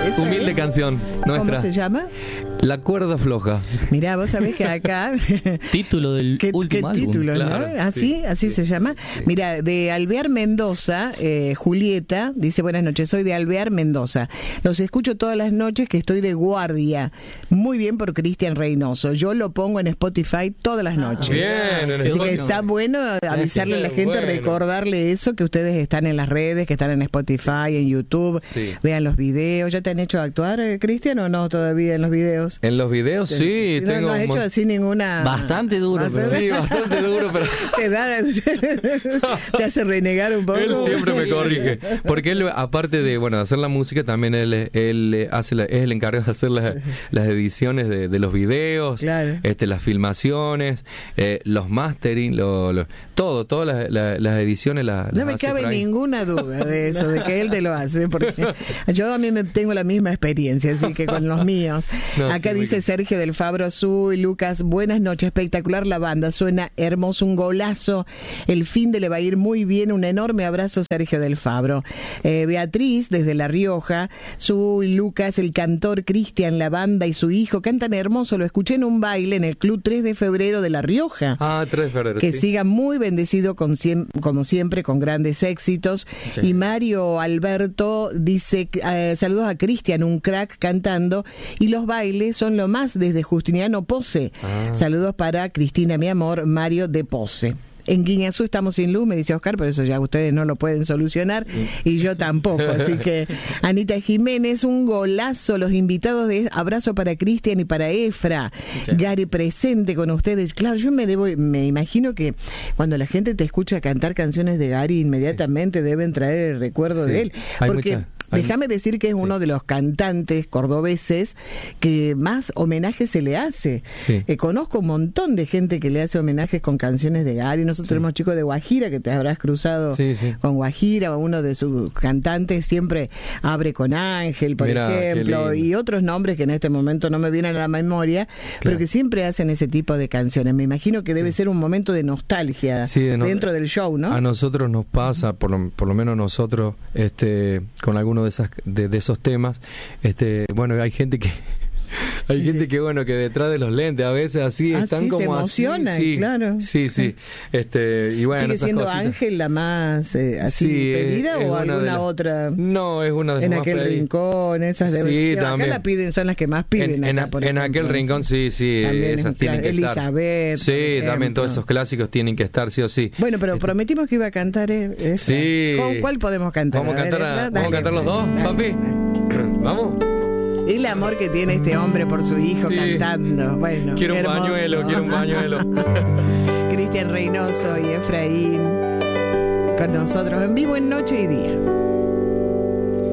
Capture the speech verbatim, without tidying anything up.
esa Humilde es. canción nuestra. ¿Cómo se llama? La cuerda floja. Mirá, vos sabés que acá... Título del ¿Qué, último qué álbum. título, Claro, ¿no? ¿Así? sí, ¿Así sí, se llama? sí. Mira, de Alvear Mendoza, eh, Julieta, dice, buenas noches, soy de Alvear Mendoza. Los escucho todas las noches que estoy de guardia. Muy bien por Cristian Reynoso. Yo lo pongo en Spotify todas las noches. Bien, en Así que Spotify. está bueno avisarle a la gente, Bueno. recordarle eso, que ustedes están en las redes, que están en Spotify, en YouTube. Sí. Vean los videos. ¿Ya te han hecho actuar, eh, Cristian, o no todavía en los videos? En los videos, sí, no, tengo no has un hecho mon- así ninguna... Bastante duro, Bastante- pero- Sí, bastante duro, pero te da, te hace renegar un poco. él siempre me corrige. Porque él, aparte de, bueno, de hacer la música, también él, él hace la- es el encargado de hacer la- las ediciones de, de los videos, Claro. este, las filmaciones, eh, los mastering, lo, lo- todo, todas las, las- las ediciones las, No las me hace cabe por ahí. ninguna duda de eso, de que él te lo hace, porque yo a mí me tengo la misma experiencia, así que con los míos. No, Acá sí, muy dice bien. Sergio del Fabro Azul, Lucas, buenas noches, espectacular la banda, suena hermoso, un golazo, el fin de le va a ir muy bien, un enorme abrazo Sergio del Fabro. Eh, Beatriz, desde La Rioja, su Lucas, el cantor Cristian, la banda y su hijo cantan hermoso, lo escuché en un baile en el Club tres de febrero de La Rioja. Ah, tres de febrero, Que sí. siga muy bendecido con siem- como siempre, con grandes éxitos. Muchas Y gracias. Mario Alberto dice, eh, saludos a Cristian, un crack cantando, y los bailes son lo más desde Justiniano Pose. Ah. Saludos para Cristina, mi amor, Mario de Pose. En Guiñazú estamos sin luz, me dice Oscar, pero eso ya ustedes no lo pueden solucionar y yo tampoco. Así que, Anita Jiménez, un golazo. Los invitados de abrazo para Cristian y para Efra. Muchas Gary presente con ustedes. Claro, yo me debo, me imagino que cuando la gente te escucha cantar canciones de Gary, inmediatamente deben traer el recuerdo Sí. de él. Hay Porque mucha- hay- déjame decir que es uno de los cantantes cordobeses que más homenajes se le hace. Sí. Eh, conozco un montón de gente que le hace homenajes con canciones de Gary. Nosotros Sí. tenemos chicos de Guajira que te habrás cruzado Sí, sí. con Guajira, uno de sus cantantes siempre abre con Ángel, por Mirá, qué ejemplo, lindo. y otros nombres que en este momento no me vienen a la memoria, pero que siempre hacen ese tipo de canciones. Me imagino que debe ser un momento de nostalgia Sí, de no- dentro del show, ¿no? A nosotros nos pasa, por lo, por lo menos nosotros, este, con alguno de esas de, de esos temas, este, bueno, hay gente que hay gente que bueno que detrás de los lentes a veces así Ah, están sí, como se emocionan, así, sí, claro. sí, sí, este, y bueno, ¿Sigue esas siendo cositas. Ángel la más eh, así Sí, pedida es- es o una de alguna las- otra? No, es una de las En más aquel pedidas. rincón, esas de Sí, acá también. la piden, son las que más piden En, en, acá, por en ejemplo, aquel rincón, sí, sí, También es esas un tienen que clásico. estar. Elizabeth, por Sí, también ejemplo. todos esos clásicos tienen que estar, sí o sí. Bueno, pero Este, prometimos que iba a cantar eh, esa. Sí. ¿Con cuál podemos cantar? ¿Vamos a ver, cantar, a- Efra, ¿vamos a dale, cantar los dos, dale, papi? dale. ¿Vamos? El amor que tiene este hombre por su hijo Sí. cantando. Bueno, Quiero un hermoso. pañuelo, quiero un pañuelo. Cristian Reynoso y Efraín con nosotros en vivo en Noche y Día.